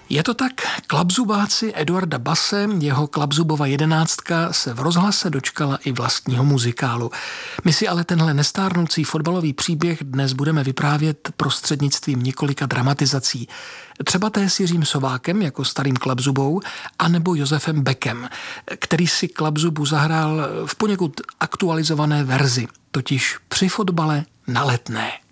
Je to tak, klapzubáci Eduarda Basse, jeho Klapzubova 11 se v rozhlase dočkala i vlastního muzikálu. My si ale tenhle nestárnoucí fotbalový příběh dnes budeme vyprávět prostřednictvím několika dramatizací. Třeba té s Jiřím Sovákem jako starým Klapzubou, anebo Josefem Beckem, který si Klapzubu zahrál v poněkud aktualizované verzi, totiž při fotbale na Letné.